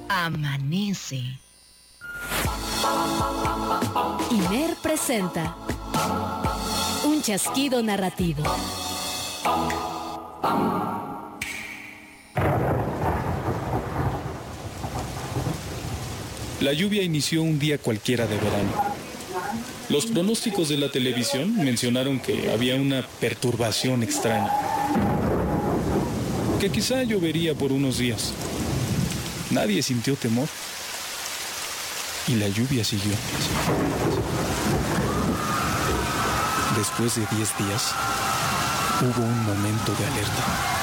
Amanece. INER presenta un chasquido narrativo. La lluvia inició un día cualquiera de verano. Los pronósticos de la televisión mencionaron que había una perturbación extraña, que quizá llovería por unos días. Nadie sintió temor. Y la lluvia siguió. Después de 10 días, hubo un momento de alerta.